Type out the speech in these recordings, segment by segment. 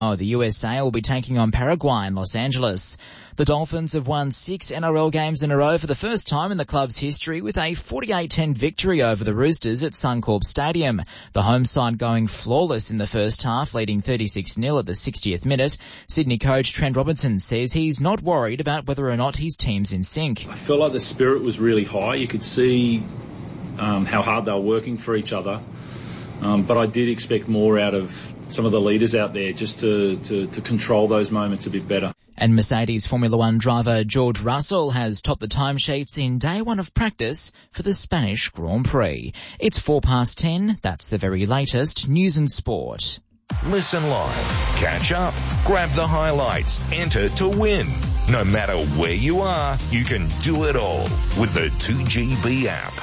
The USA will be taking on Paraguay in Los Angeles. The Dolphins have won 6 NRL games in a row for the first time in the club's history with a 48-10 victory over the Roosters at Suncorp Stadium. The home side going flawless in the first half, leading 36-0 at the 60th minute. Sydney coach Trent Robinson says he's not worried about whether or not his team's in sync. I felt like the spirit was really high. You could see how hard they were working for each other. But I did expect more out of some of the leaders out there just to control those moments a bit better. And Mercedes Formula One driver George Russell has topped the timesheets in day one of practice for the Spanish Grand Prix. It's 10:04. That's the very latest news and sport. Listen live, catch up, grab the highlights, enter to win. No matter where you are, you can do it all with the 2GB app.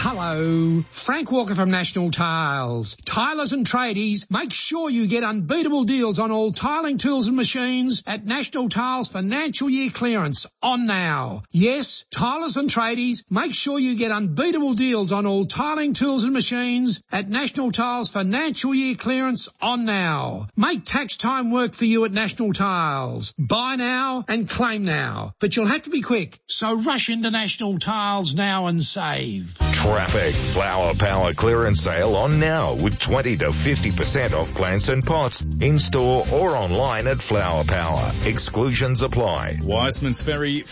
Hello, Frank Walker from National Tiles. Tilers and tradies, make sure you get unbeatable deals on all tiling tools and machines at National Tiles financial year clearance on now. Yes, tilers and tradies, make sure you get unbeatable deals on all tiling tools and machines at National Tiles financial year clearance on now. Make tax time work for you at National Tiles. Buy now and claim now, but you'll have to be quick, so rush into National Tiles now and save. Traffic Flower Power clearance sale on now with 20 to 50% off plants and pots in store or online at Flower Power. Exclusions apply. Wiseman's Ferry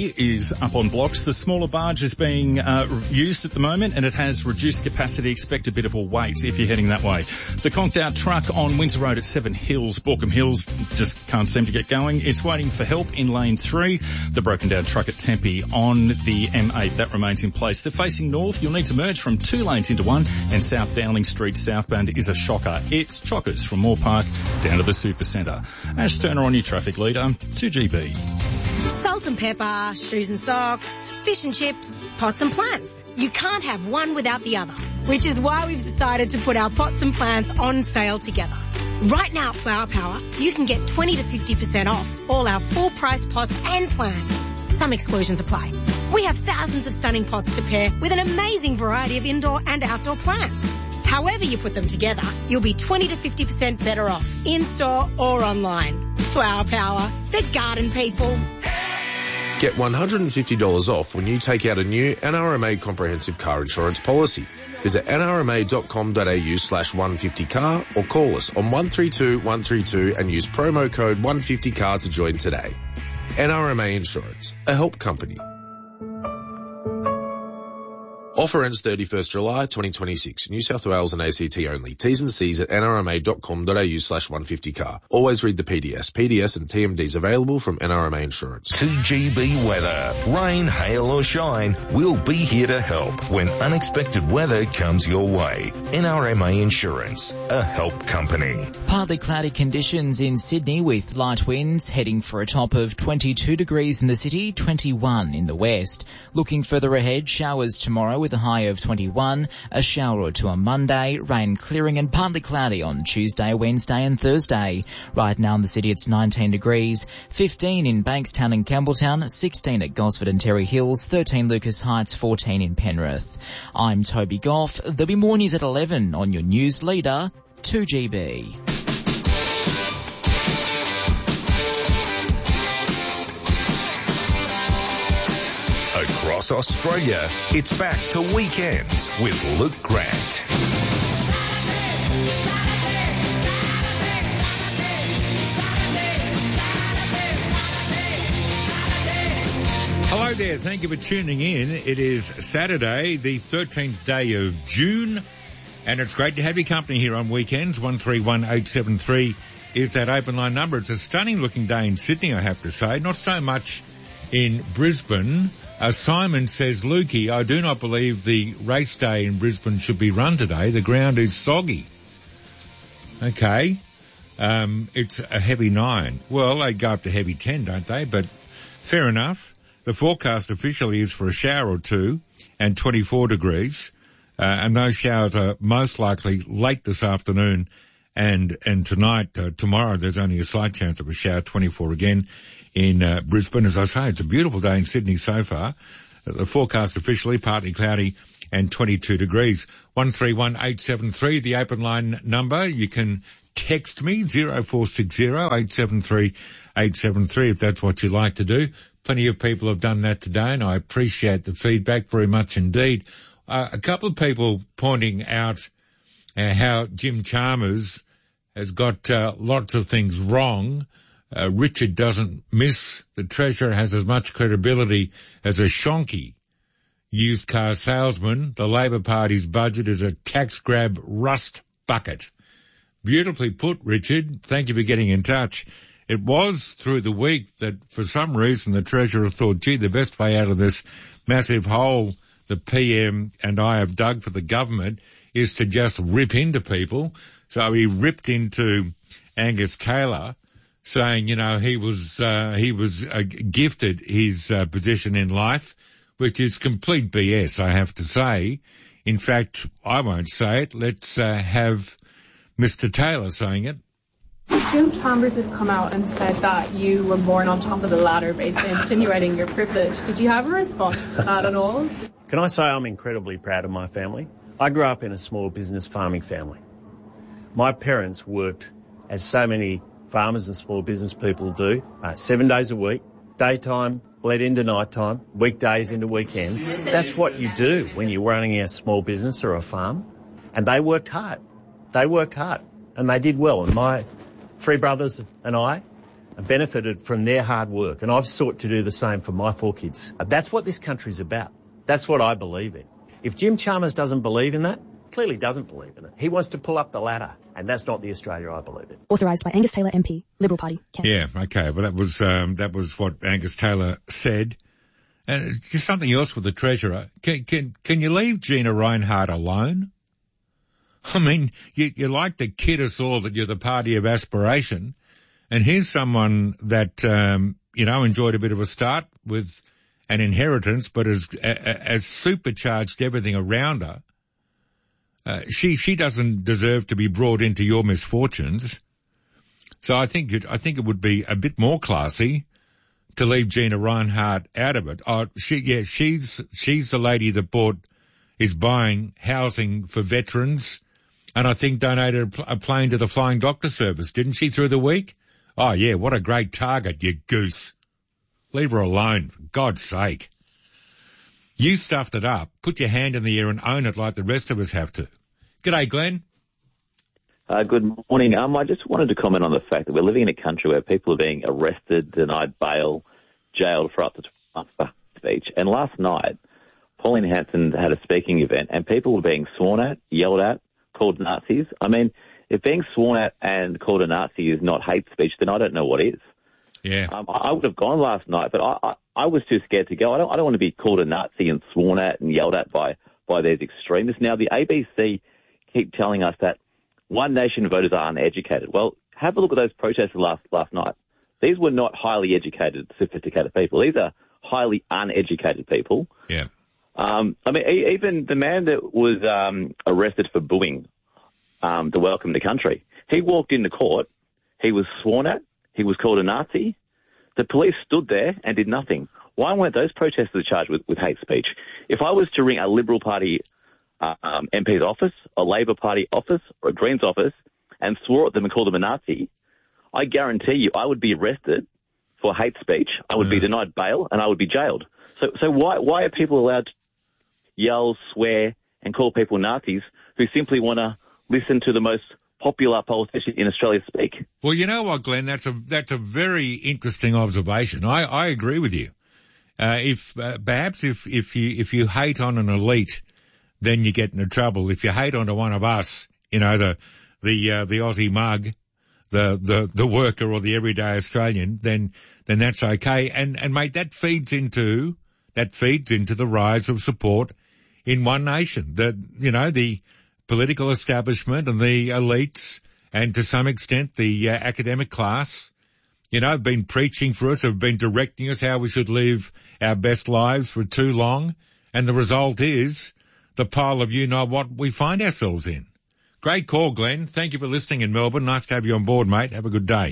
is up on blocks. The smaller barge is being used at the moment and it has reduced capacity. Expect a bit of a wait if you're heading that way. The conked out truck on Windsor Road at Seven Hills, Borkham Hills, just can't seem to get going. It's waiting for help in lane 3. The broken down truck at Tempe on the M8, that remains in place. They're facing north. You'll need to merge from 2 lanes into 1, and South Dowling Street southbound is a shocker. It's chockers from Moore Park down to the Supercentre. Ash Turner on your traffic leader, 2GB. Salt and pepper, shoes and socks, fish and chips, pots and plants. You can't have one without the other, which is why we've decided to put our pots and plants on sale together. Right now at Flower Power, you can get 20 to 50% off all our full price pots and plants. Some exclusions apply. We have thousands of stunning pots to pair with an amazing variety of indoor and outdoor plants. However you put them together, you'll be 20 to 50% better off in-store or online. Flower Power, the garden people. Get $150 off when you take out a new NRMA comprehensive car insurance policy. Visit nrma.com.au/150car or call us on 132 132 and use promo code 150car to join today. NRMA Insurance, a help company. Offer ends 31st July 2026. New South Wales and ACT only. T's and C's at nrma.com.au/150car. Always read the PDS. PDS and TMDs available from NRMA Insurance. 2GB weather. Rain, hail or shine, we'll be here to help when unexpected weather comes your way. NRMA Insurance, a help company. Partly cloudy conditions in Sydney with light winds, heading for a top of 22 degrees in the city, 21 in the west. Looking further ahead, showers tomorrow with a high of 21, a shower or two on Monday, rain clearing and partly cloudy on Tuesday, Wednesday and Thursday. Right now in the city it's 19 degrees, 15 in Bankstown and Campbelltown, 16 at Gosford and Terry Hills, 13 Lucas Heights, 14 in Penrith. I'm Toby Goff. There'll be more news at 11 on your news leader, 2GB. Across Australia, it's back to Weekends with Luke Grant. Hello there, thank you for tuning in. It is Saturday, the 13th day of June, and it's great to have your company here on Weekends. 131873 is that open line number. It's a stunning looking day in Sydney, I have to say, not so much in Brisbane. Simon says, Lukey, I do not believe the race day in Brisbane should be run today. The ground is soggy. Okay. It's a heavy 9. Well, they go up to heavy 10, don't they? But fair enough. The forecast officially is for a shower or two and 24 degrees. And those showers are most likely late this afternoon and tonight. Tomorrow there's only a slight chance of a shower, 24 again in Brisbane. As I say, it's a beautiful day in Sydney so far. The forecast officially partly cloudy and 22 degrees. 131873, the open line number. You can text me, 0460 873 873, if that's what you'd like to do. Plenty of people have done that today, and I appreciate the feedback very much indeed. A couple of people pointing out how Jim Chalmers has got lots of things wrong. Richard doesn't miss. The Treasurer has as much credibility as a shonky used car salesman. The Labor Party's budget is a tax grab rust bucket. Beautifully put, Richard. Thank you for getting in touch. It was through the week that for some reason the Treasurer thought, gee, the best way out of this massive hole the PM and I have dug for the government is to just rip into people. So he ripped into Angus Taylor, saying, you know, he was gifted his position in life, which is complete BS, I have to say. In fact, I won't say it. Let's have Mr. Taylor saying it. Jim Chalmers has come out and said that you were born on top of the ladder, basically insinuating your privilege. Did you have a response to that at all? Can I say I'm incredibly proud of my family? I grew up in a small business farming family. My parents worked, as so many farmers and small business people do, 7 days a week, daytime bled into nighttime, weekdays into weekends. That's what you do when you're running a small business or a farm. And they worked hard. And they did well. And my 3 brothers and I benefited from their hard work. And I've sought to do the same for my 4 kids. That's what this country's about. That's what I believe in. If Jim Chalmers doesn't believe in that, clearly doesn't believe in it. He wants to pull up the ladder, and that's not the Australia I believe in. Authorised by Angus Taylor MP, Liberal Party. Yeah, okay. Well, that was what Angus Taylor said. And just something else with the Treasurer. Can you leave Gina Rinehart alone? I mean, you like to kid us all that you're the party of aspiration, and here's someone that enjoyed a bit of a start with an inheritance, but has supercharged everything around her. She doesn't deserve to be brought into your misfortunes. So I think it would be a bit more classy to leave Gina Rinehart out of it. She's the lady that is buying housing for veterans, and I think donated a plane to the Flying Doctor Service, didn't she, through the week? Oh yeah, what a great target, you goose. Leave her alone, for God's sake. You stuffed it up. Put your hand in the air and own it like the rest of us have to. G'day, Glenn. Good morning. I just wanted to comment on the fact that we're living in a country where people are being arrested, denied bail, jailed for up to 12 months for speech. And last night, Pauline Hanson had a speaking event, and people were being sworn at, yelled at, called Nazis. I mean, if being sworn at and called a Nazi is not hate speech, then I don't know what is. Yeah. I would have gone last night, but I was too scared to go. I don't want to be called a Nazi and sworn at and yelled at by these extremists. Now, the ABC keep telling us that One Nation voters are uneducated. Well, have a look at those protests last night. These were not highly educated, sophisticated people. These are highly uneducated people. Yeah. I mean, even the man that was arrested for booing the Welcome to Country, he walked into court, he was sworn at, he was called a Nazi. The police stood there and did nothing. Why weren't those protesters charged with hate speech? If I was to ring a Liberal Party MP's office, a Labor Party office, or a Greens office and swore at them and called them a Nazi, I guarantee you I would be arrested for hate speech, I would be denied bail, and I would be jailed. So why are people allowed to yell, swear, and call people Nazis who simply want to listen to the most popular politician in Australia speak? Well, you know what, Glenn? That's a very interesting observation. I agree with you. If you hate on an elite, then you get into trouble. If you hate onto one of us, you know, the Aussie mug, the worker or the everyday Australian, then that's okay. And mate, that feeds into the rise of support in One Nation. The political establishment and the elites, and to some extent the academic class, have been preaching for us, have been directing us how we should live our best lives for too long. And the result is the pile of you-know-what we find ourselves in. Great call, Glenn. Thank you for listening in Melbourne. Nice to have you on board, mate. Have a good day.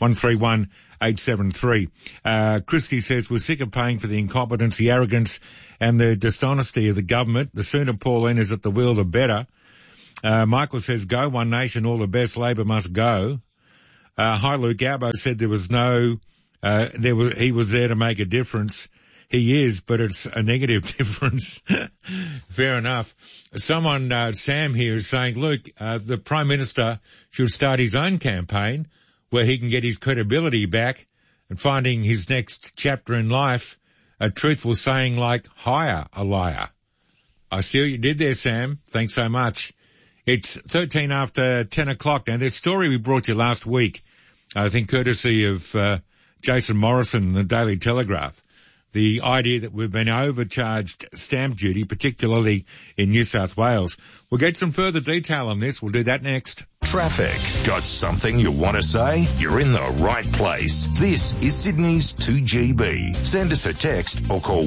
131873. Christy says, we're sick of paying for the incompetence, the arrogance and the dishonesty of the government. The sooner Pauline is at the wheel, the better. Michael says, go One Nation, all the best, Labor must go. Hi, Luke. Albo said there was no, he was there to make a difference. He is, but it's a negative difference. Fair enough. Someone, Sam here, is saying, Luke, the Prime Minister should start his own campaign where he can get his credibility back and finding his next chapter in life a truthful saying like, hire a liar. I see what you did there, Sam. Thanks so much. It's 13 after 10 o'clock. Now, this story we brought you last week, I think courtesy of Jason Morrison in the Daily Telegraph, the idea that we've been overcharged stamp duty, particularly in New South Wales. We'll get some further detail on this. We'll do that next. Traffic. Got something you want to say? You're in the right place. This is Sydney's 2GB. Send us a text or call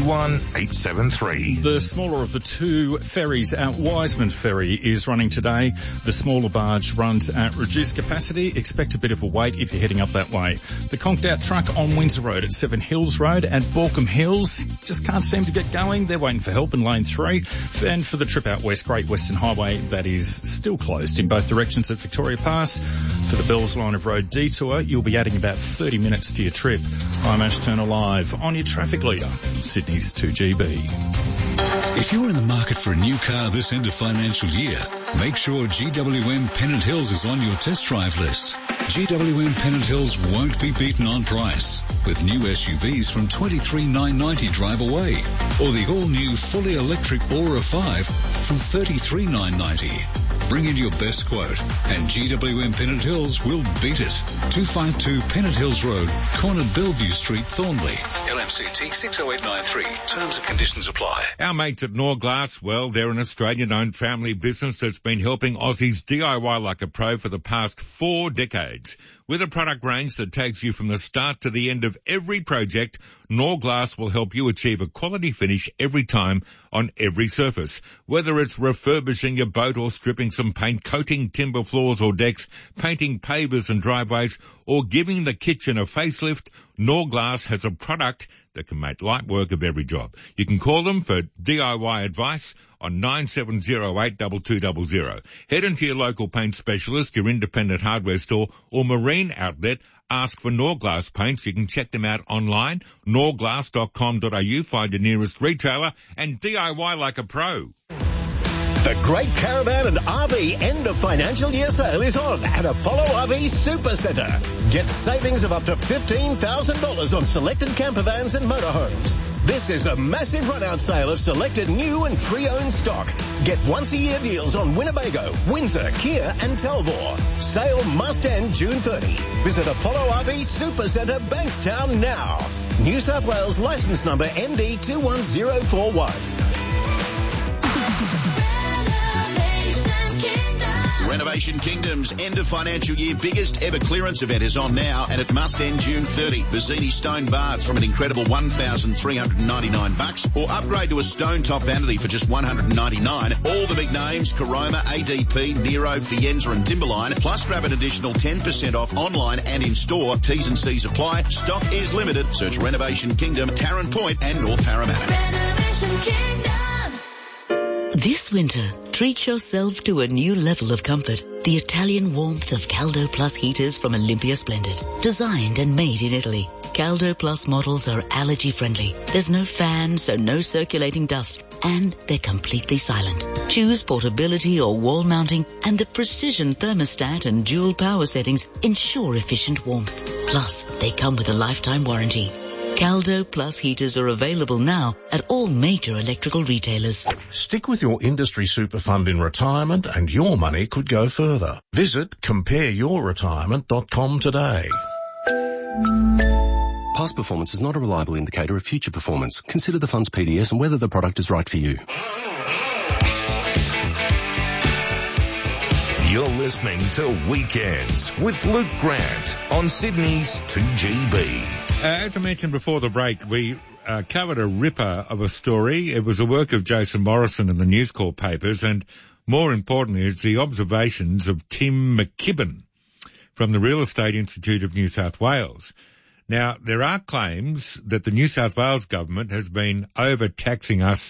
131873. The smaller of the two ferries out Wiseman Ferry is running today. The smaller barge runs at reduced capacity. Expect a bit of a wait if you're heading up that way. The conked out truck on Windsor Road at 7 Hills Road and Borkham Hills just can't seem to get going. They're waiting for help in lane 3. And for the trip out west, Great Western Highway, that is still closed in both directions at Victoria Pass. For the Bells Line of Road detour, you'll be adding about 30 minutes to your trip. I'm Ash Turner live on your traffic leader, Sydney's 2GB. If you're in the market for a new car this end of financial year, make sure GWM Pennant Hills is on your test drive list. GWM Pennant Hills won't be beaten on price, with new SUVs from $23,990 drive away, or the all-new fully electric Aura 5 from $33,990. Bring in your best quote, and GWM Pennant Hills will beat it. 252 Pennant Hills Road, corner Bellevue Street, Thornley. LMCT 60893. Terms and conditions apply. Our mates at Norglass, well, they're an Australian-owned family business that's been helping Aussies DIY like a pro for the past 4 decades. With a product range that takes you from the start to the end of every project, Norglass will help you achieve a quality finish every time on every surface. Whether it's refurbishing your boat or stripping some paint, coating timber floors or decks, painting pavers and driveways, or giving the kitchen a facelift, Norglass has a product that can make light work of every job. You can call them for DIY advice on 97082200. Head into your local paint specialist, your independent hardware store or marine outlet. Ask for Norglass paints. You can check them out online, norglass.com.au. Find your nearest retailer and DIY like a pro. The Great Caravan and RV end of financial year sale is on at Apollo RV Super Centre. Get savings of up to $15,000 on selected campervans and motorhomes. This is a massive run-out sale of selected new and pre-owned stock. Get once-a-year deals on Winnebago, Windsor, Kia and Talbot. Sale must end June 30. Visit Apollo RV Super Centre, Bankstown now. New South Wales licence number MD 21041. Renovation Kingdom's end of financial year biggest ever clearance event is on now, and it must end June 30. Vizzini stone baths from an incredible $1,399, or upgrade to a stone top vanity for just $199. All the big names, Caroma, ADP, Nero, Fienza and Timberline, plus grab an additional 10% off online and in store. T's and C's apply. Stock is limited. Search Renovation Kingdom, Tarrant Point and North Parramatta. Renovation Kingdom. This winter, treat yourself to a new level of comfort. The Italian warmth of Caldo Plus heaters from Olympia Splendid. Designed and made in Italy. Caldo Plus models are allergy friendly. There's no fan, so no circulating dust. And they're completely silent. Choose portability or wall mounting, and the precision thermostat and dual power settings ensure efficient warmth. Plus, they come with a lifetime warranty. Caldo Plus heaters are available now at all major electrical retailers. Stick with your industry super fund in retirement and your money could go further. Visit compareyourretirement.com today. Past performance is not a reliable indicator of future performance. Consider the fund's PDS and whether the product is right for you. You're listening to Weekends with Luke Grant on Sydney's 2GB. As I mentioned before the break, we covered a ripper of a story. It was a work of Jason Morrison in the News Corp papers, and more importantly, it's the observations of Tim McKibben from the Real Estate Institute of New South Wales. Now, there are claims that the New South Wales government has been overtaxing us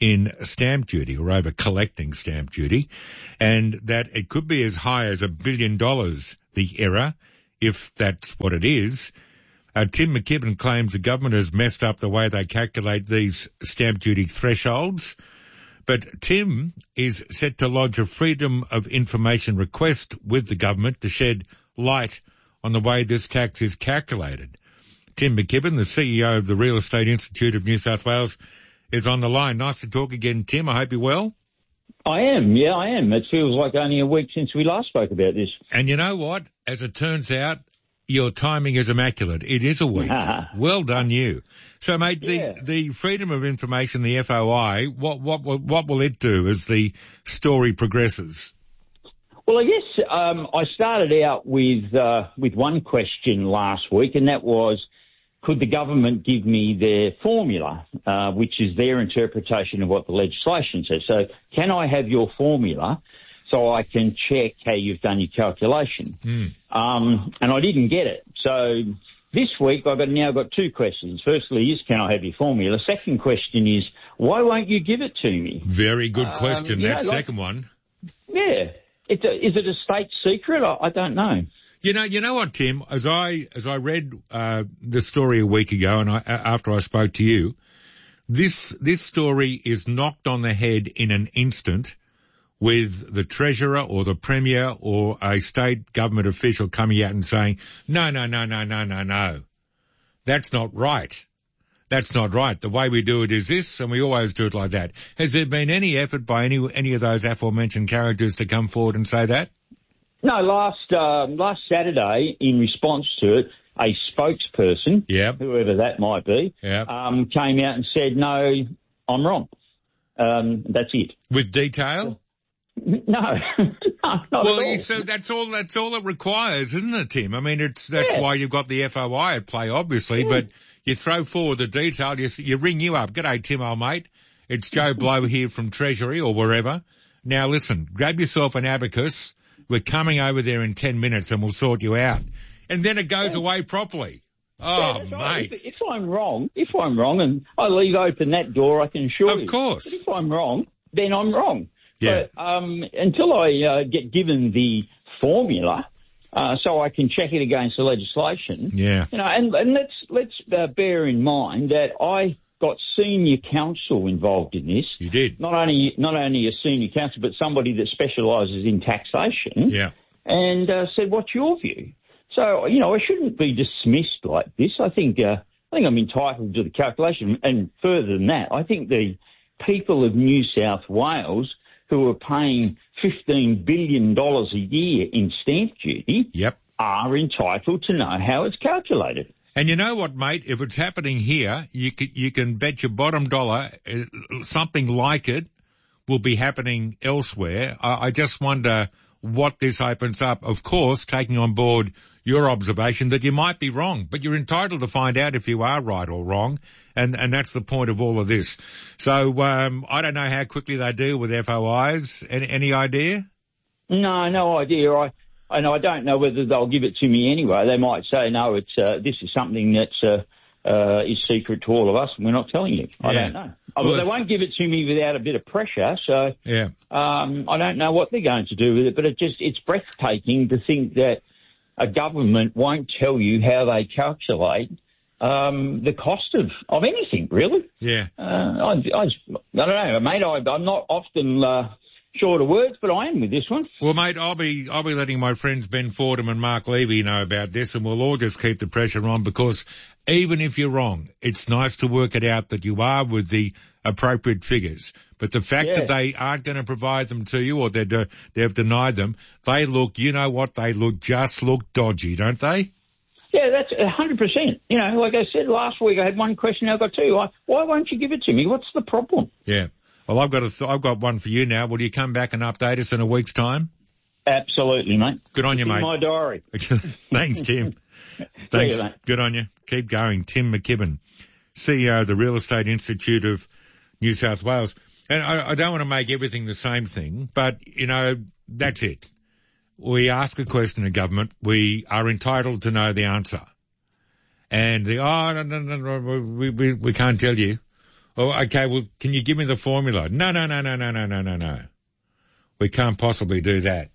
in stamp duty, or over collecting stamp duty, and that it could be as high as $1 billion, the error, if that's what it is. Tim McKibben claims the government has messed up the way they calculate these stamp duty thresholds. But Tim is set to lodge a Freedom of Information request with the government to shed light on the way this tax is calculated. Tim McKibben, the CEO of the Real Estate Institute of New South Wales, is on the line. Nice to talk again, Tim. I hope you're well. I am. Yeah, I am. It feels like only a week since we last spoke about this. And you know what? As it turns out, your timing is immaculate. It is a week. Well done, you. So, mate, the Freedom of Information, the FOI, what will it do as the story progresses? Well, I guess I started out with one question last week, and that was, could the government give me their formula, which is their interpretation of what the legislation says? So, can I have your formula so I can check how you've done your calculation? And I didn't get it. So this week I've now got two questions. Firstly is, can I have your formula? Second question is, why won't you give it to me? Very good question, that second one. Yeah. Is it a state secret? I don't know. You know what, Tim? As I read the story a week ago, and after I spoke to you, this story is knocked on the head in an instant, with the Treasurer or the Premier or a state government official coming out and saying, no. That's not right. That's not right. The way we do it is this, and we always do it like that. Has there been any effort by any of those aforementioned characters to come forward and say that? No, last Saturday, in response to it, a spokesperson, whoever that might be, came out and said, no, I'm wrong. That's it. With detail? No, not at all. So that's all it requires, isn't it, Tim? I mean, that's why you've got the FOI at play, obviously, but you throw forward the detail, you ring you up. G'day, Tim, old mate. It's Joe Blow here from Treasury or wherever. Now listen, grab yourself an abacus. We're coming over there in 10 minutes and we'll sort you out. And then it goes away properly. Oh, mate. Right. If I'm wrong, and I leave open that door, I can assure you. Of course. But if I'm wrong, then I'm wrong. Yeah. But until I get given the formula, so I can check it against the legislation. Yeah. And let's bear in mind that I got senior counsel involved in this. You did. Not only a senior counsel, but somebody that specialises in taxation. Yeah. And said, what's your view? So, I shouldn't be dismissed like this. I think I'm entitled to the calculation. And further than that, I think the people of New South Wales who are paying $15 billion a year in stamp duty are entitled to know how it's calculated. And you know what, mate? If it's happening here, you can bet your bottom dollar something like it will be happening elsewhere. I just wonder what this opens up. Of course, taking on board your observation that you might be wrong, but you're entitled to find out if you are right or wrong. And that's the point of all of this. So, I don't know how quickly they deal with FOIs. Any idea? No idea. I don't know whether they'll give it to me anyway. They might say, no, it's, this is something that's, is secret to all of us and we're not telling you. I don't know. Well, they won't give it to me without a bit of pressure. So, I don't know what they're going to do with it, but it's breathtaking to think that a government won't tell you how they calculate the cost of anything, really. Yeah. I don't know, mate. I'm not often short of words, but I am with this one. Well, mate, I'll be letting my friends Ben Fordham and Mark Levy know about this, and we'll all just keep the pressure on, because even if you're wrong, it's nice to work it out that you are with the appropriate figures. But the fact that they aren't going to provide them to you, or they've denied them, they look dodgy, don't they? Yeah, that's 100%. Like I said last week, I had one question, I've got two. Why won't you give it to me? What's the problem? Yeah. Well, I've got one for you now. Will you come back and update us in a week's time? Absolutely, mate. Good on you, mate. In my diary. Thanks, Tim. Thanks. You, mate. Good on you. Keep going. Tim McKibben, CEO of the Real Estate Institute of New South Wales. And I don't want to make everything the same thing, but, that's it. We ask a question of government. We are entitled to know the answer. And no, we can't tell you. Oh, okay, well, can you give me the formula? No. We can't possibly do that.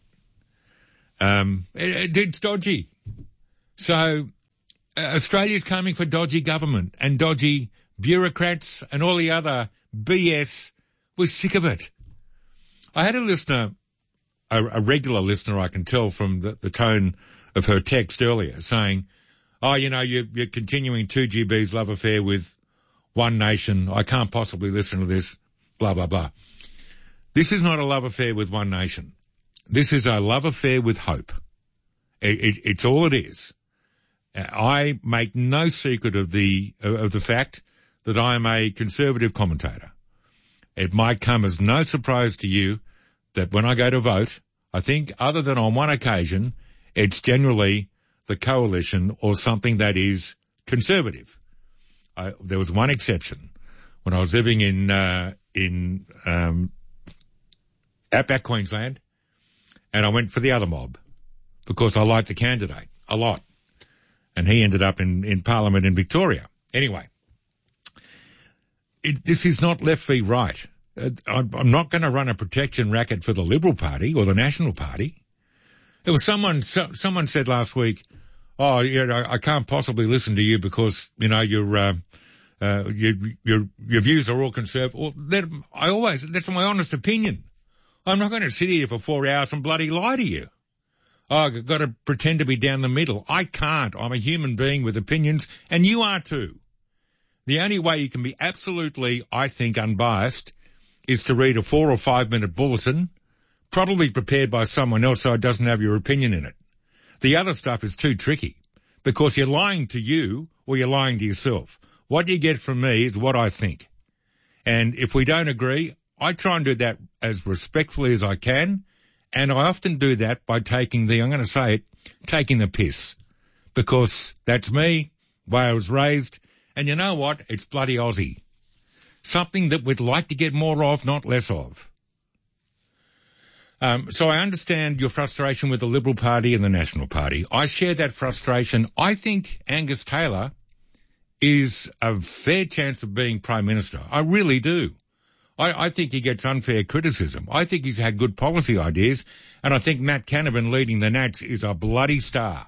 It's dodgy. So Australia's coming for dodgy government and dodgy bureaucrats and all the other BS. We're sick of it. I had a listener, a regular listener, I can tell from the tone of her text earlier, saying, oh, you know, you're continuing 2GB's love affair with One Nation. I can't possibly listen to this, blah, blah, blah. This is not a love affair with One Nation. This is a love affair with hope. It's all it is. I make no secret of the fact that I am a conservative commentator. It might come as no surprise to you that when I go to vote, I think other than on one occasion, it's generally the coalition or something that is conservative. There was one exception when I was living in outback Queensland, and I went for the other mob because I liked the candidate a lot, and he ended up in Parliament in Victoria. Anyway, this is not left v right. I'm not going to run a protection racket for the Liberal Party or the National Party. There was someone said last week, oh, you know, I can't possibly listen to you because, you know, your views are all conservative. Well, that's my honest opinion. I'm not going to sit here for 4 hours and bloody lie to you. Oh, I've got to pretend to be down the middle. I can't. I'm a human being with opinions, and you are too. The only way you can be absolutely, I think, unbiased is to read a 4 or 5 minute bulletin, probably prepared by someone else so it doesn't have your opinion in it. The other stuff is too tricky because you're lying to you or you're lying to yourself. What you get from me is what I think. And if we don't agree, I try and do that as respectfully as I can. And I often do that by taking the piss. Because that's me, way I was raised. And you know what? It's bloody Aussie. Something that we'd like to get more of, not less of. So I understand your frustration with the Liberal Party and the National Party. I share that frustration. I think Angus Taylor is a fair chance of being Prime Minister. I really do. I think he gets unfair criticism. I think he's had good policy ideas, and I think Matt Canavan leading the Nats is a bloody star.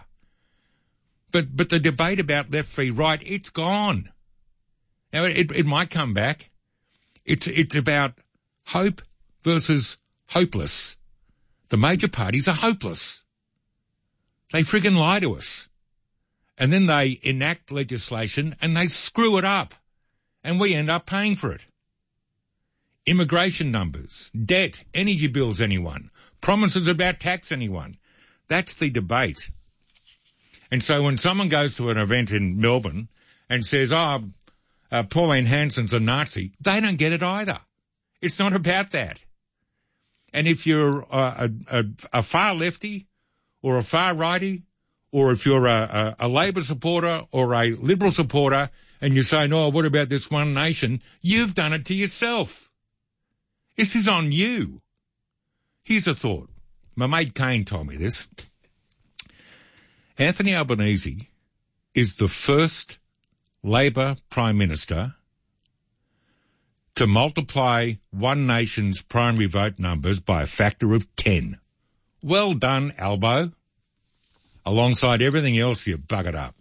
But the debate about left v right, it's gone. Now, it might come back. It's about hope versus hopeless. The major parties are hopeless. They friggin' lie to us. And then they enact legislation and they screw it up. And we end up paying for it. Immigration numbers, debt, energy bills, anyone. Promises about tax, anyone. That's the debate. And so when someone goes to an event in Melbourne and says, Pauline Hanson's a Nazi, they don't get it either. It's not about that. And if you're a far lefty or a far righty, or if you're a Labor supporter or a Liberal supporter and you say, no, what about this One Nation? You've done it to yourself. This is on you. Here's a thought. My mate Kane told me this. Anthony Albanese is the first Labor Prime Minister to multiply One Nation's primary vote numbers by a factor of 10. Well done, Albo. Alongside everything else, you've buggered up.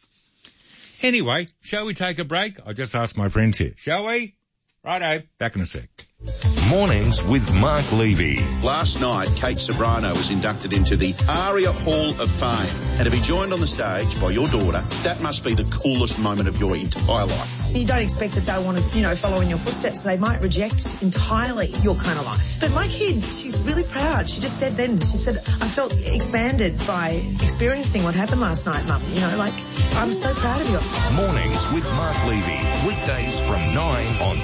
Anyway, shall we take a break? I just asked my friends here. Shall we? Righto, back in a sec. Mornings with Mark Levy. Last night, Kate Sobrano was inducted into the ARIA Hall of Fame. And to be joined on the stage by your daughter, that must be the coolest moment of your entire life. You don't expect that they'll want to, follow in your footsteps. They might reject entirely your kind of life. But my kid, she's really proud. She just said then, I felt expanded by experiencing what happened last night, Mum. I'm so proud of you. Mornings with Mark Levy. Weekdays from 9 on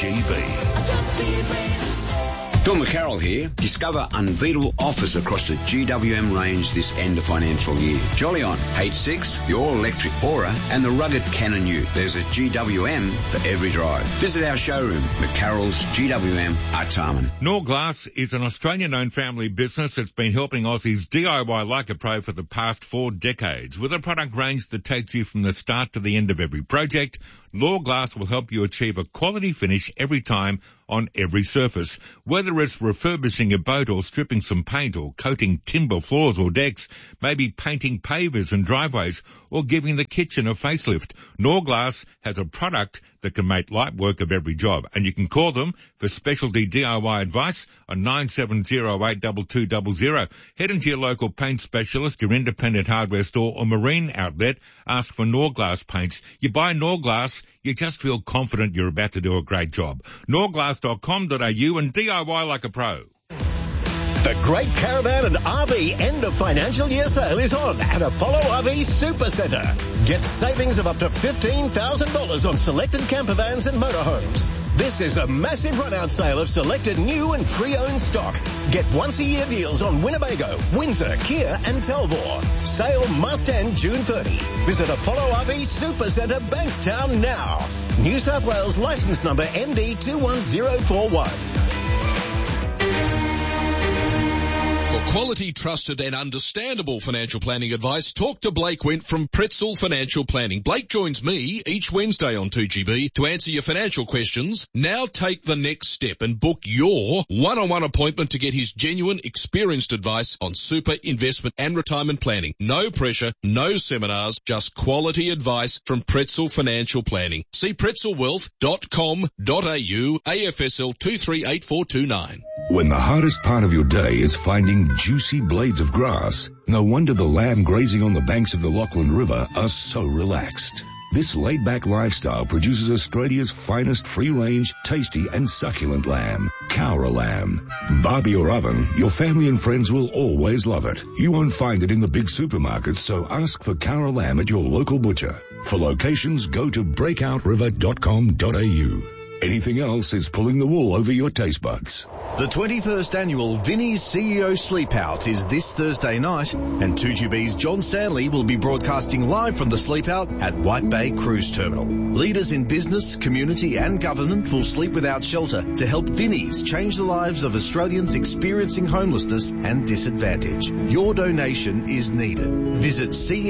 2GB. Phil McCarroll here. Discover unbeatable offers across the GWM range this end of financial year. Jolly On, H6, your electric Aura, and the rugged Canon Ute. There's a GWM for every drive. Visit our showroom, McCarroll's GWM, Artarmon. Norglass is an Australian-owned family business that's been helping Aussies DIY like a pro for the past 4 decades. With a product range that takes you from the start to the end of every project, Norglass will help you achieve a quality finish every time on every surface. Whether it's refurbishing a boat or stripping some paint or coating timber floors or decks, maybe painting pavers and driveways or giving the kitchen a facelift, Norglass has a product that can make light work of every job. And you can call them for specialty DIY advice on 97082200. Head into your local paint specialist, your independent hardware store or marine outlet. Ask for Norglass paints. You buy Norglass, you just feel confident you're about to do a great job. Norglass.com.au and DIY like a pro. The Great Caravan and RV end of financial year sale is on at Apollo RV Supercentre. Get savings of up to $15,000 on selected campervans and motorhomes. This is a massive run-out sale of selected new and pre-owned stock. Get once-a-year deals on Winnebago, Windsor, Kia and Talbot. Sale must end June 30. Visit Apollo RV Supercentre, Bankstown now. New South Wales licence number MD21041. For quality, trusted and understandable financial planning advice, talk to Blake Wint from Pretzel Financial Planning. Blake joins me each Wednesday on 2GB to answer your financial questions. Now take the next step and book your one-on-one appointment to get his genuine, experienced advice on super, investment and retirement planning. No pressure, no seminars, just quality advice from Pretzel Financial Planning. See pretzelwealth.com.au, AFSL 238429. When the hardest part of your day is finding juicy blades of grass, no wonder the lamb grazing on the banks of the Lachlan River are so relaxed. This laid-back lifestyle produces Australia's finest free-range, tasty and succulent lamb, Cowra lamb. Barbie or oven, your family and friends will always love it. You won't find it in the big supermarkets, so ask for Cowra lamb at your local butcher. For locations, go to breakoutriver.com.au. Anything else is pulling the wool over your taste buds. The 21st annual Vinnie's CEO Sleepout is this Thursday night, and 2GB's John Stanley will be broadcasting live from the Sleepout at White Bay Cruise Terminal. Leaders in business, community and government will sleep without shelter to help Vinnie's change the lives of Australians experiencing homelessness and disadvantage. Your donation is needed. Visit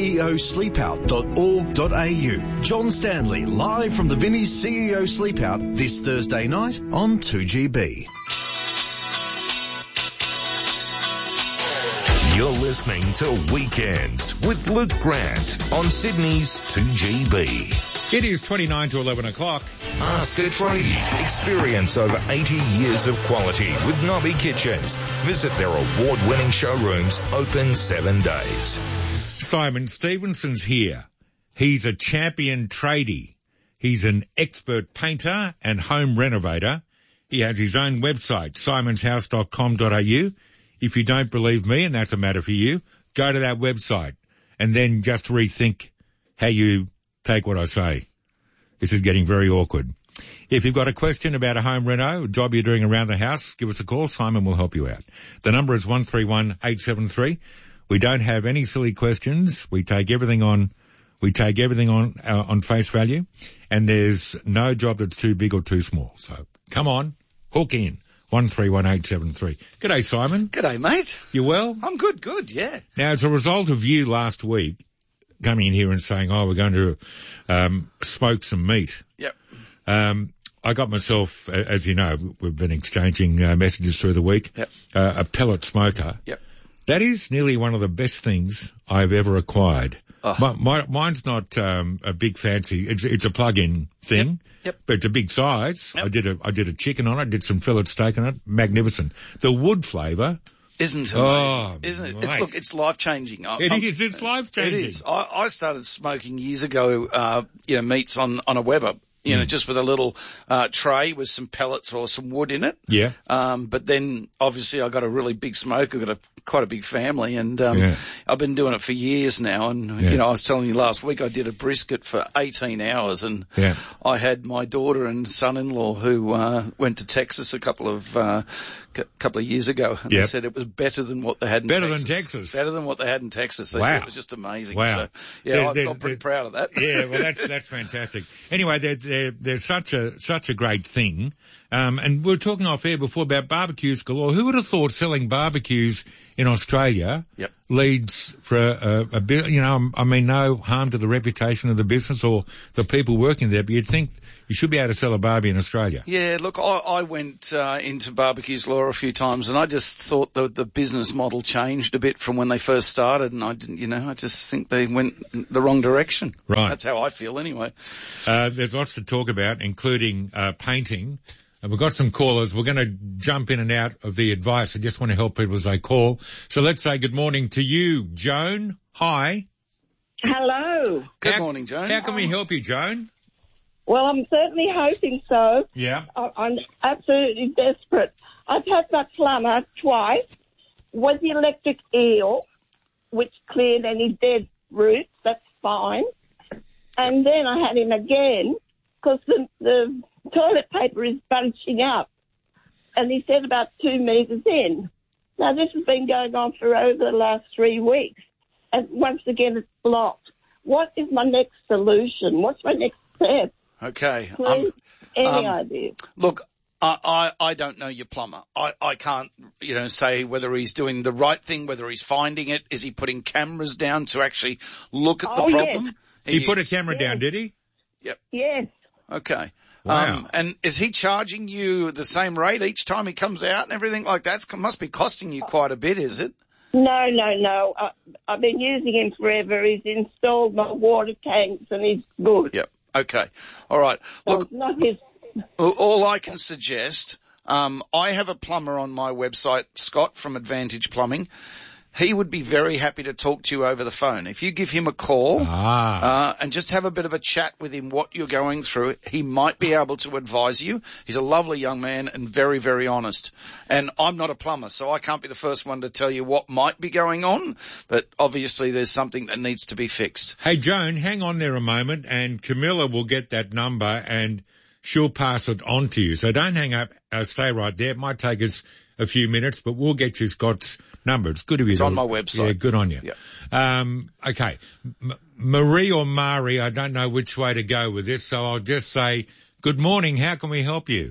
ceosleepout.org.au. John Stanley live from the Vinnie's CEO Sleepout this Thursday night on 2GB. You're listening to Weekends with Luke Grant on Sydney's 2GB. It is 29 to 11 o'clock. Ask a tradie. Experience over 80 years of quality with Nobby Kitchens. Visit their award-winning showrooms, open 7 days. Simon Stevenson's here. He's a champion tradie. He's an expert painter and home renovator. He has his own website, simonshouse.com.au. If you don't believe me, and that's a matter for you, go to that website and then just rethink how you take what I say. This is getting very awkward. If you've got a question about a home reno, a job you're doing around the house, give us a call. Simon will help you out. The number is 131873. We don't have any silly questions. We take everything on face value, and there's no job that's too big or too small. So come on, hook in. 131873. G'day, Simon. G'day, mate. You well? I'm good, yeah. Now, as a result of you last week coming in here and saying, we're going to smoke some meat. Yep. I got myself, as you know, we've been exchanging messages through the week, yep. A pellet smoker. Yep. That is nearly one of the best things I've ever acquired. Oh. Mine's not a big fancy. It's a plug-in thing. Yep. But it's a big size. Yep. I did a chicken on it. Did some fillet steak on it. Magnificent. The wood flavour. Isn't it? Isn't it? It's life-changing. It's life-changing. It is. I started smoking years ago, meats on a Weber. Just with a little tray with some pellets or some wood in it. Yeah. But then obviously I got a really big smoke. I've got quite a big family, and I've been doing it for years now. And I was telling you last week I did a brisket for 18 hours, and I had my daughter and son-in-law who went to Texas a couple of years ago, and they said it was better than what they had in Texas. Better than what they had in Texas. They said it was just amazing. Wow. So I'm pretty proud of that. Yeah, well that's fantastic. Anyway, they're such a great thing. And we were talking off air before about barbecues galore. Who would have thought selling barbecues in Australia leads for a bit, no harm to the reputation of the business or the people working there, but you'd think you should be able to sell a barbie in Australia. Yeah, look, I went into barbecues law a few times, and I just thought the business model changed a bit from when they first started, and I just think they went the wrong direction. Right. That's how I feel anyway. There's lots to talk about, including painting. And we've got some callers. We're going to jump in and out of the advice. I just want to help people as they call. So let's say good morning to you, Joan. Hi. Hello. Good morning, Joan. How can we help you, Joan? Well, I'm certainly hoping so. Yeah. I'm absolutely desperate. I've had my plumber twice with the electric eel, which cleared any dead roots. That's fine. And then I had him again because the toilet paper is bunching up. And he said about 2 metres in. Now, this has been going on for over the last 3 weeks. And once again, it's blocked. What is my next solution? What's my next step? Okay. Please, any idea? Look, I don't know your plumber. I can't, say whether he's doing the right thing, whether he's finding it. Is he putting cameras down to actually look at the problem? Yes. He put a camera down, did he? Yep. Yes. Okay. Wow. And is he charging you the same rate each time he comes out and everything like that? Must be costing you quite a bit, is it? No. I've been using him forever. He's installed my water tanks and he's good. Yep. Okay. All right. Look, not his... all I can suggest, I have a plumber on my website, Scott from Advantage Plumbing. He would be very happy to talk to you over the phone. If you give him a call and just have a bit of a chat with him what you're going through, he might be able to advise you. He's a lovely young man and very, very honest. And I'm not a plumber, so I can't be the first one to tell you what might be going on, but obviously there's something that needs to be fixed. Hey, Joan, hang on there a moment, and Camilla will get that number and she'll pass it on to you. So don't hang up. Stay right there. It might take us a few minutes, but we'll get you Scott's number. It's good of you. It's on my website. Yeah, good on you. Yep. Okay. Marie or Mari, I don't know which way to go with this, so I'll just say, good morning. How can we help you?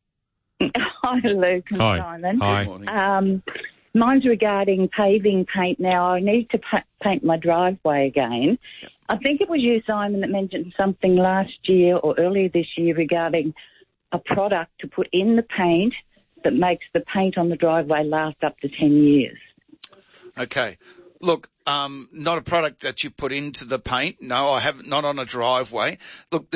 Hi, Luke and Simon. Hi. Good morning. Mine's regarding paving paint now. I need to paint my driveway again. Yep. I think it was you, Simon, that mentioned something last year or earlier this year regarding a product to put in the paint that makes the paint on the driveway last up to 10 years. Okay. Look, not a product that you put into the paint. No, I haven't, not on a driveway. Look,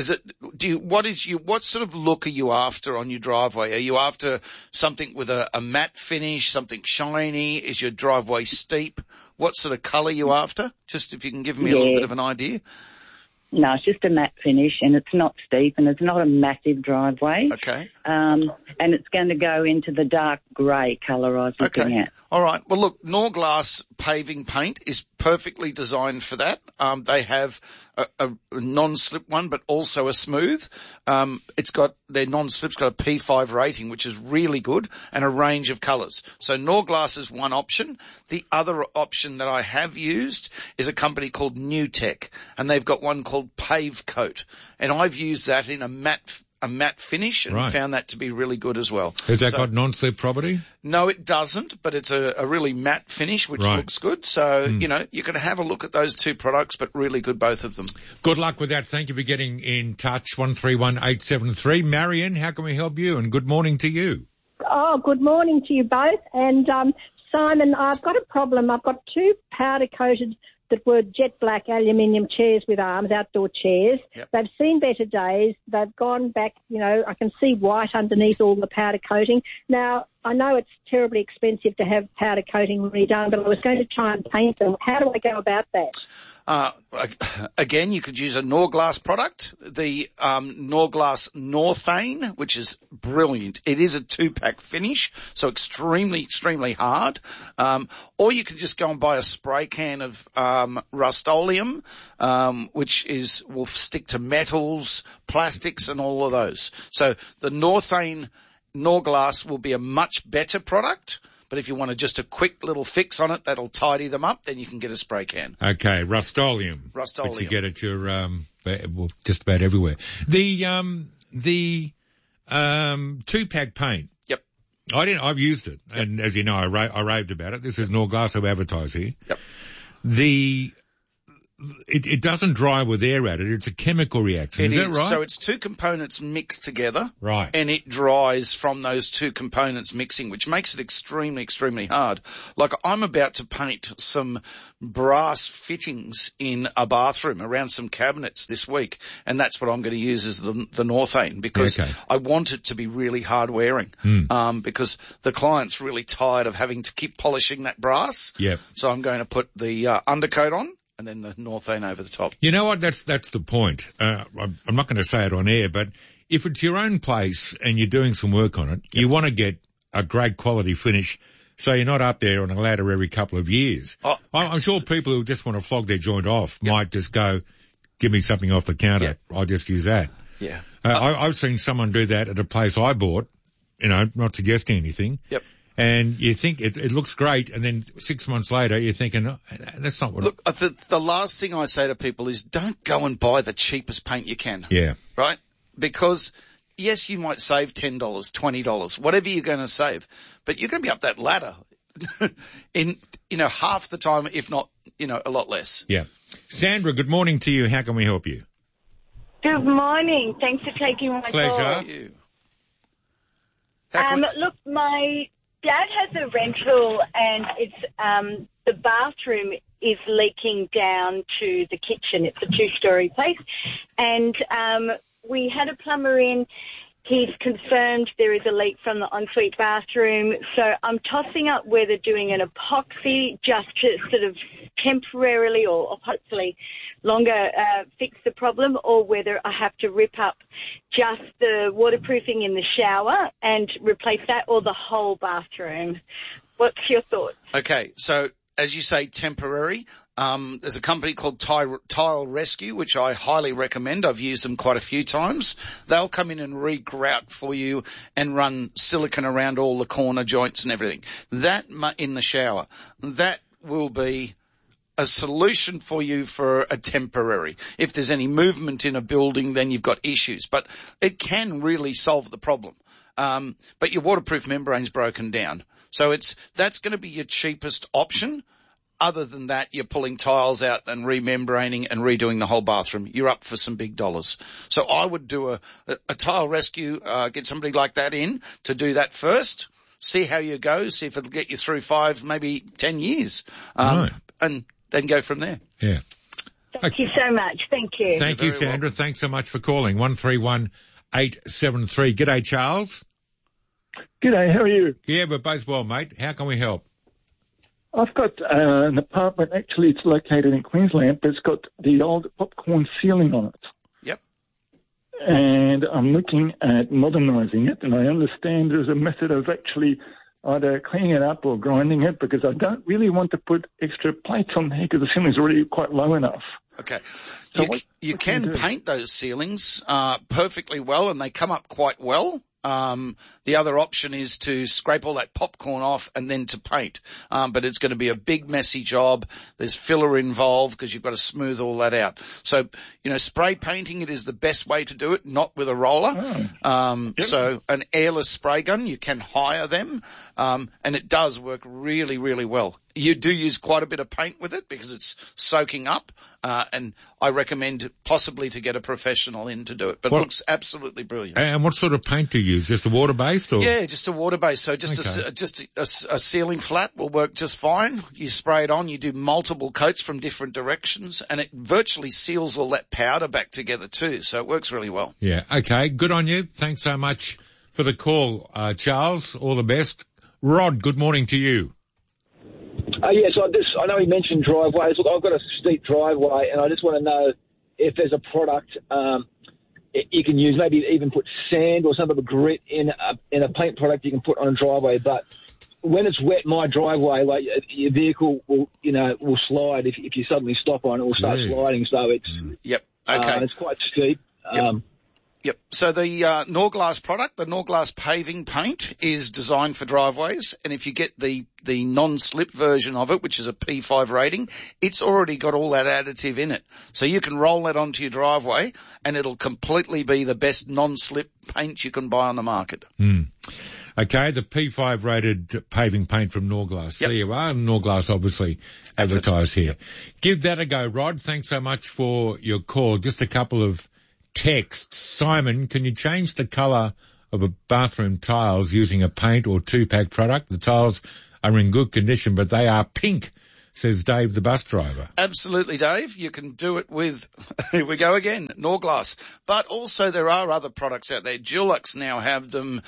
what sort of look are you after on your driveway? Are you after something with a matte finish, something shiny? Is your driveway steep? What sort of colour are you after? Just if you can give me a little bit of an idea. No, it's just a matte finish, and it's not steep, and it's not a massive driveway. Okay. And it's going to go into the dark grey colour I was looking at. All right. Well, look, Norglass paving paint is perfectly designed for that. They have a non-slip one, but also a smooth. Their non-slip's got a P5 rating, which is really good, and a range of colours. So Norglass is one option. The other option that I have used is a company called NewTek, and they've got one called Pave Coat, and I've used that in a matte finish and found that to be really good as well. Has that got non-slip property? No, it doesn't, but it's a really matte finish, which looks good. So, you can have a look at those two products, but really good, both of them. Good luck with that. Thank you for getting in touch. 131873. Marion, how can we help you? And good morning to you. Oh, good morning to you both. And, Simon, I've got a problem. I've got two powder-coated that were jet black aluminium chairs with arms, outdoor chairs. Yep. They've seen better days. They've gone back, I can see white underneath all the powder coating. Now, I know it's terribly expensive to have powder coating redone, but I was going to try and paint them. How do I go about that? Again, you could use a Norglass product, the Norglass Northane, which is brilliant. It is a 2-pack finish, so extremely, extremely hard. Or you could just go and buy a spray can of Rust-Oleum, which will stick to metals, plastics, and all of those. So the Northane Norglass will be a much better product. But if you want just a quick little fix on it that'll tidy them up, then you can get a spray can. Okay, Rust-Oleum. Rust-Oleum. But you get it at your, just about everywhere. The 2-pack paint. Yep. I've used it, and as you know, I raved about it. This is Norgas who advertise here. Yep. It doesn't dry with air at it. It's a chemical reaction. Is that right? So it's two components mixed together. Right. And it dries from those two components mixing, which makes it extremely, extremely hard. Like I'm about to paint some brass fittings in a bathroom around some cabinets this week. And that's what I'm going to use as the Northane because I want it to be really hard wearing. Because the client's really tired of having to keep polishing that brass. Yep. So I'm going to put the undercoat on. And then the Northane over the top. You know what? That's the point. I'm not going to say it on air, but if it's your own place and you're doing some work on it, you want to get a great quality finish so you're not up there on a ladder every couple of years. I'm sure people who just want to flog their joint off might just go, give me something off the counter. Yep. I'll just use that. Yeah. I've seen someone do that at a place I bought, not suggesting anything. Yep. And you think it looks great, and then 6 months later you're thinking, oh, that's not what. Look, the last thing I say to people is don't go and buy the cheapest paint you can. Yeah. Right? Because yes, you might save $10, $20, whatever you're going to save, but you're going to be up that ladder in half the time, if not a lot less. Yeah. Sandra, good morning to you. How can we help you? Good morning. Thanks for taking my call. Pleasure. Look, my dad has a rental and it's the bathroom is leaking down to the kitchen. It's a 2-story place. And we had a plumber in. He's confirmed there is a leak from the ensuite bathroom. So I'm tossing up whether doing an epoxy just to sort of temporarily or hopefully longer fix the problem, or whether I have to rip up just the waterproofing in the shower and replace that, or the whole bathroom. What's your thoughts? Okay, so as you say, temporary. There's a company called Tile Rescue, which I highly recommend. I've used them quite a few times. They'll come in and re-grout for you and run silicone around all the corner joints and everything. That in the shower, that will be a solution for you for a temporary. If there's any movement in a building, then you've got issues. But it can really solve the problem. But your waterproof membrane's broken down. So that's going to be your cheapest option. Other than that, you're pulling tiles out and remembraning and redoing the whole bathroom. You're up for some big dollars. So I would do a tile rescue, get somebody like that in to do that first, see how you go, see if it'll get you through 5, maybe 10 years. Right. And then go from there. Yeah. Thank you so much. Thank you. Thank you, Sandra. Welcome. Thanks so much for calling. 131873. G'day, Charles. G'day, how are you? Yeah, we're both well, mate. How can we help? I've got an apartment, actually it's located in Queensland, but it's got the old popcorn ceiling on it. Yep. And I'm looking at modernising it, and I understand there's a method of actually either cleaning it up or grinding it, because I don't really want to put extra plates on there because the ceiling's already quite low enough. Okay. So you can paint those ceilings perfectly well, and they come up quite well. The other option is to scrape all that popcorn off and then to paint. But it's going to be a big, messy job. There's filler involved because you've got to smooth all that out. So, spray painting it is the best way to do it, not with a roller. So an airless spray gun, you can hire them. And it does work really, really well. You do use quite a bit of paint with it because it's soaking up. And I recommend possibly to get a professional in to do it. But it looks absolutely brilliant. And what sort of paint do you use? Just a water-based? Or? Yeah, just a water-based. So just a ceiling flat will work just fine. You spray it on, you do multiple coats from different directions, and it virtually seals all that powder back together too. So it works really well. Yeah, okay. Good on you. Thanks so much for the call, Charles. All the best. Rod, good morning to you. Yes, I know he mentioned driveways. Look, I've got a steep driveway, and I just want to know if there's a product you can use, maybe even put sand or some of the grit in a paint product you can put on a driveway. But when it's wet, my driveway, like your vehicle will slide if you suddenly stop on it. It will start sliding. So it's Yep. Okay. It's quite steep. Yep. Yep. So the Norglass product, the Norglass paving paint, is designed for driveways, and if you get the non-slip version of it, which is a P5 rating, it's already got all that additive in it. So you can roll that onto your driveway, and it'll completely be the best non-slip paint you can buy on the market. Okay, the P5 rated paving paint from Norglass. Yep. There you are. Norglass obviously advertised here. Give that a go, Rod. Thanks so much for your call. Just a couple of texts. Simon, can you change the colour of a bathroom tiles using a paint or 2-pack product? The tiles are in good condition, but they are pink, says Dave, the bus driver. Absolutely, Dave. You can do it with, here we go again, Norglass. But also there are other products out there. Dulux now have them,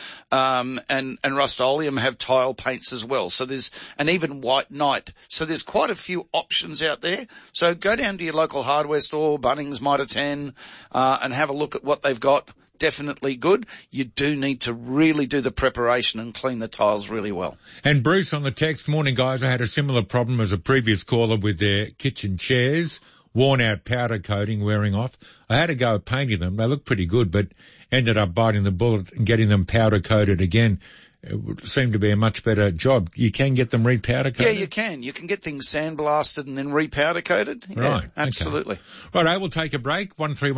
and Rust-Oleum have tile paints as well. So and even White Knight. So there's quite a few options out there. So go down to your local hardware store, Bunnings, Mitre 10, and have a look at what they've got. Definitely good. You do need to really do the preparation and clean the tiles really well. And Bruce on the text, morning guys, I had a similar problem as a previous caller with their kitchen chairs, worn out powder coating wearing off. I had to go painting them. They look pretty good, but ended up biting the bullet and getting them powder coated again. It would seem to be a much better job. You can get them repowder coated? Yeah, you can. You can get things sandblasted and then repowder coated. Yeah, right. Absolutely. Okay. Right, I will take a break.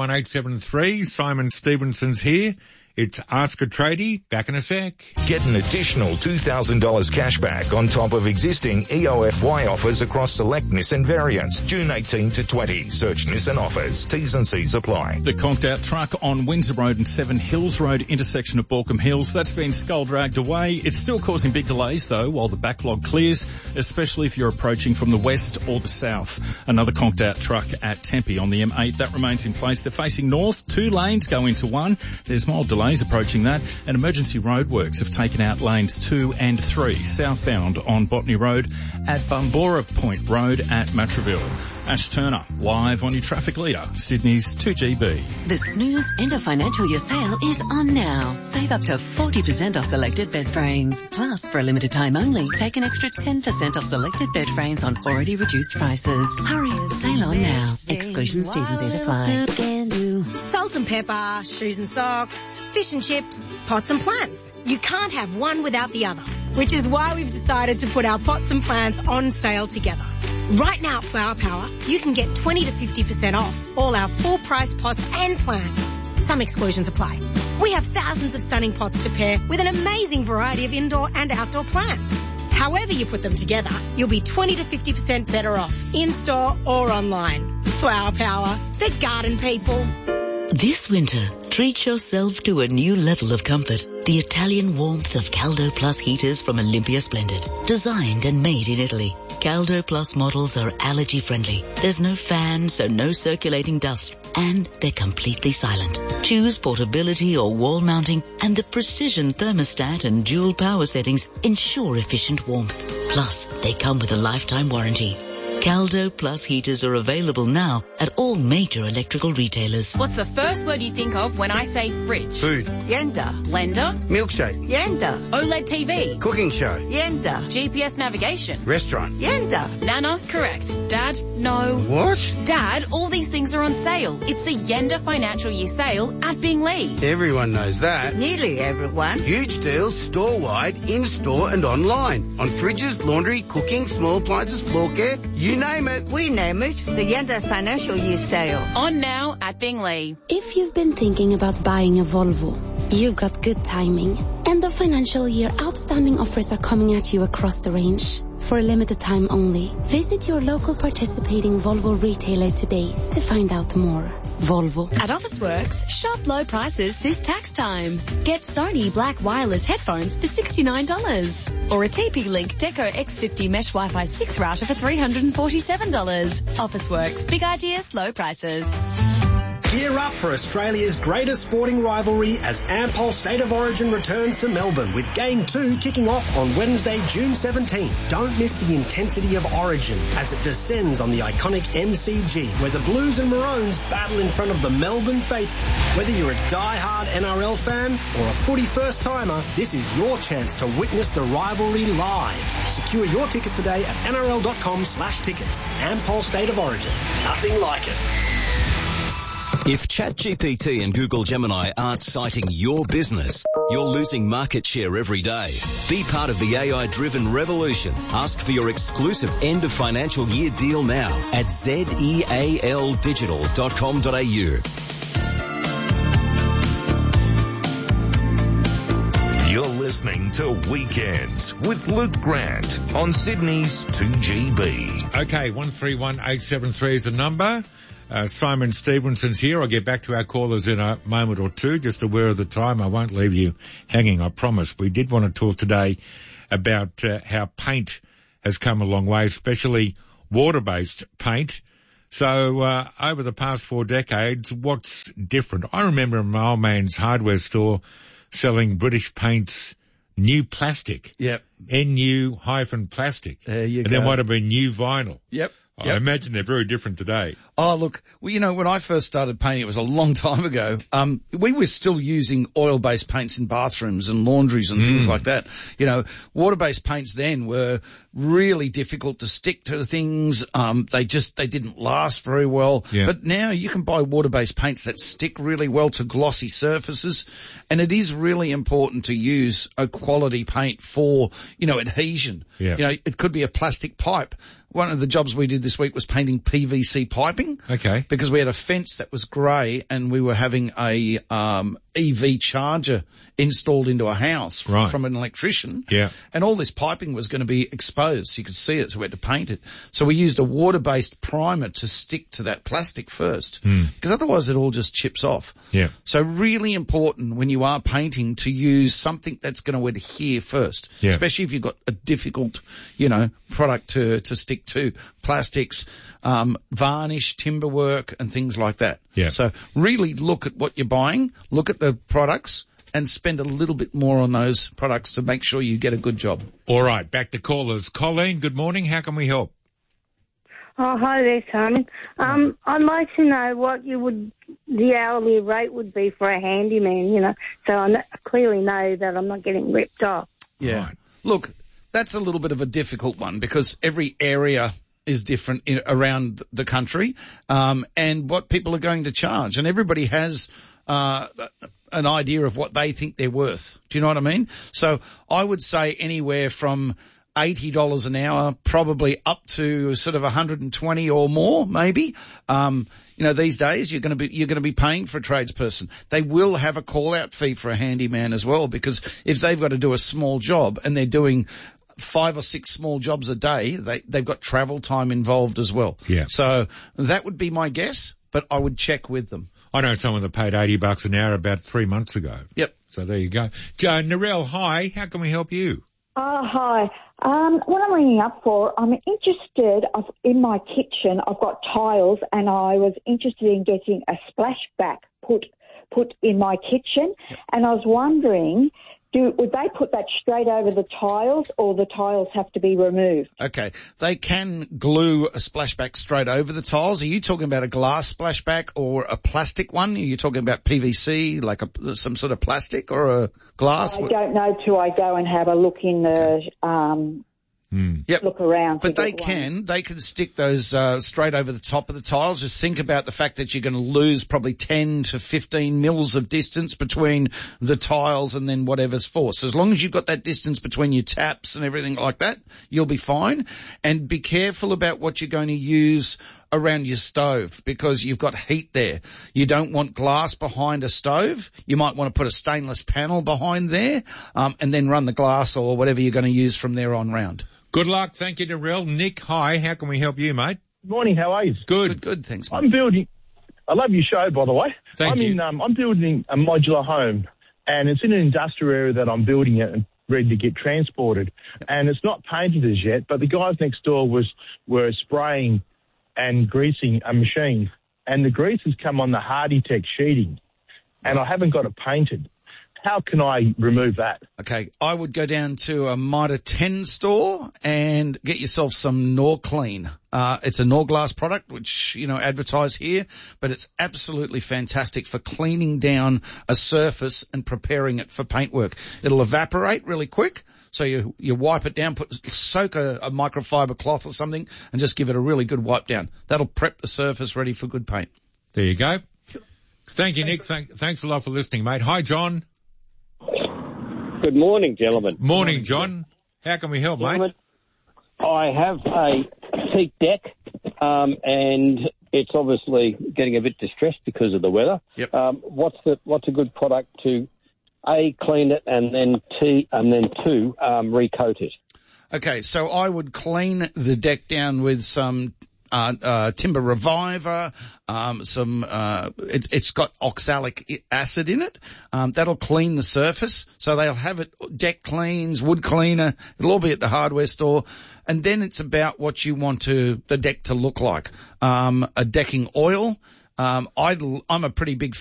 131873. Simon Stevenson's here. It's Ask a Tradie. Back in a sec. Get an additional $2,000 cash back on top of existing EOFY offers across select Nissan variants. June 18 to 20. Search Nissan offers. T's and C's apply. The conked out truck on Windsor Road and 7 Hills Road intersection of Balcombe Hills, that's been skull dragged away. It's still causing big delays though while the backlog clears, especially if you're approaching from the west or the south. Another conked out truck at Tempe on the M8, that remains in place. They're facing north. 2 lanes go into one. There's mild delays approaching that, and emergency roadworks have taken out lanes 2 and 3 southbound on Botany Road, at Bumbora Point Road at Matraville. Ash Turner, live on your traffic leader, Sydney's 2GB. The Snooze End of Financial Year sale is on now. Save up to 40% off selected bed frames. Plus, for a limited time only, take an extra 10% off selected bed frames on already reduced prices. Hurry, sale on now. Exclusions, T's and C's apply. Salt and pepper, shoes and socks, fish and chips, pots and plants. You can't have one without the other, which is why we've decided to put our pots and plants on sale together. Right now at Flower Power, you can get 20 to 50% off all our full price pots and plants. Some exclusions apply. We have thousands of stunning pots to pair with an amazing variety of indoor and outdoor plants. However you put them together, you'll be 20 to 50% better off, in-store or online. Flower Power, the garden people. This winter, treat yourself to a new level of comfort. The Italian warmth of Caldo Plus heaters from Olympia Splendid. Designed and made in Italy. Caldo Plus models are allergy friendly. There's no fan, so no circulating dust. And they're completely silent. Choose portability or wall mounting, and the precision thermostat and dual power settings ensure efficient warmth. Plus, they come with a lifetime warranty. Caldo Plus heaters are available now at all major electrical retailers. What's the first word you think of when I say fridge? Food. Yenda. Blender. Milkshake. Yenda. OLED TV. Cooking show. Yenda. GPS navigation. Restaurant. Yenda. Nana. Correct. Dad. No. What? Dad, all these things are on sale. It's the Yenda Financial Year sale at Bingley. Everyone knows that. Nearly everyone. Huge deals store-wide, in-store and online. On fridges, laundry, cooking, small appliances, floor care, you name it. We name it the Yenda Financial Year sale. On now at Bingley. If you've been thinking about buying a Volvo, you've got good timing. End of financial year outstanding offers are coming at you across the range. For a limited time only, visit your local participating Volvo retailer today to find out more. Volvo. At Officeworks, shop low prices this tax time. Get Sony Black Wireless headphones for $69. Or a TP-Link Deco X50 Mesh Wi-Fi 6 router for $347. Officeworks. Big ideas, low prices. Gear up for Australia's greatest sporting rivalry as Ampol State of Origin returns to Melbourne with Game 2 kicking off on Wednesday, June 17. Don't miss the intensity of Origin as it descends on the iconic MCG where the Blues and Maroons battle in front of the Melbourne faithful. Whether you're a die-hard NRL fan or a footy first-timer, this is your chance to witness the rivalry live. Secure your tickets today at nrl.com/tickets. Ampol State of Origin. Nothing like it. If ChatGPT and Google Gemini aren't citing your business, you're losing market share every day. Be part of the AI-driven revolution. Ask for your exclusive end of financial year deal now at zealdigital.com.au. You're listening to Weekends with Luke Grant on Sydney's 2GB. Okay, 131873 is the number. Simon Stevenson's here. I'll get back to our callers in a moment or two. Just aware of the time. I won't leave you hanging, I promise. We did want to talk today about how paint has come a long way, especially water-based paint. So over the past 4 decades, what's different? I remember in my old man's hardware store selling British Paint's new plastic. Yep. NU-plastic. There you and go. there might have been new vinyl. Yep. I imagine they're very different today. Oh, look, well, you know, when I first started painting, it was a long time ago, we were still using oil-based paints in bathrooms and laundries and things like that. You know, water-based paints then were really difficult to stick to things. They didn't last very well. Yeah. But now you can buy water-based paints that stick really well to glossy surfaces. And it is really important to use a quality paint for, you know, adhesion. Yeah. You know, it could be a plastic pipe. One of the jobs we did this week was painting PVC piping. Okay. Because we had a fence that was grey and we were having a EV charger installed into a house from an electrician. Yeah. And all this piping was going to be exposed so you could see it, so we had to paint it. So we used a water-based primer to stick to that plastic first. Because otherwise it all just chips off. Yeah. So really important when you are painting to use something that's going to adhere first. Yeah. Especially if you've got a difficult, you know, product to stick to. Plastics, varnish, timber work and things like that. Yeah. So really look at what you're buying, look at the products and spend a little bit more on those products to make sure you get a good job. All right, back to callers. Colleen, good morning. How can we help? Oh, hi there, Simon. I'd like to know what the hourly rate would be for a handyman, you know, so I clearly know that I'm not getting ripped off. Yeah. Right. Look, that's a little bit of a difficult one because every area is different around the country, and what people are going to charge. And everybody has an idea of what they think they're worth. Do you know what I mean? So I would say anywhere from $80 an hour, probably up to sort of 120 or more, maybe. You know, these days you're going to be paying for a tradesperson. They will have a call-out fee for a handyman as well, because if they've got to do a small job and they're doing 5 or 6 small jobs a day, they've got travel time involved as well. Yeah. So that would be my guess, but I would check with them. I know someone that paid $80 an hour about 3 months ago. Yep. So there you go. Narelle, hi. How can we help you? Hi. What I'm ringing up for, I'm interested in my kitchen. I've got tiles, and I was interested in getting a splashback put in my kitchen, and I was wondering, would they put that straight over the tiles, or the tiles have to be removed? Okay. They can glue a splashback straight over the tiles. Are you talking about a glass splashback or a plastic one? Are you talking about PVC, like some sort of plastic, or a glass? I don't know till I go and have a look in the look around. But they can stick those straight over the top of the tiles. Just think about the fact that you're going to lose probably 10 to 15 mils of distance between the tiles and then whatever's for. So as long as you've got that distance between your taps and everything like that, you'll be fine. And be careful about what you're going to use around your stove, because you've got heat there. You don't want glass behind a stove. You might want to put a stainless panel behind there, and then run the glass or whatever you're going to use from there on round. Good luck. Thank you, Narelle. Nick, hi. How can we help you, mate? Good morning. How are you? Good. Thanks, mate. I love your show, by the way. Thank you. I'm building a modular home, and it's in an industrial area that I'm building it and ready to get transported. And it's not painted as yet, but the guys next door were spraying and greasing a machine, and the grease has come on the Harditech sheeting, and I haven't got it painted. How can I remove that? Okay, I would go down to a Mitre 10 store and get yourself some Norclean. It's a Norglass product, which, you know, advertise here, but it's absolutely fantastic for cleaning down a surface and preparing it for paintwork. It'll evaporate really quick. So you wipe it down, soak a microfiber cloth or something, and just give it a really good wipe down. That'll prep the surface ready for good paint. There you go. Thank you, Nick. Thanks a lot for listening, mate. Hi, John. Good morning, gentlemen. Morning, John. How can we help, mate? I have a teak deck, and it's obviously getting a bit distressed because of the weather. Yep. What's a good product to A, clean it, and then two, recoat it? Okay, so I would clean the deck down with some Timber Reviver, it's got oxalic acid in it. That'll clean the surface. So they'll have it, deck cleans, wood cleaner. It'll all be at the hardware store. And then it's about what you want the deck to look like. A decking oil. I'm a pretty big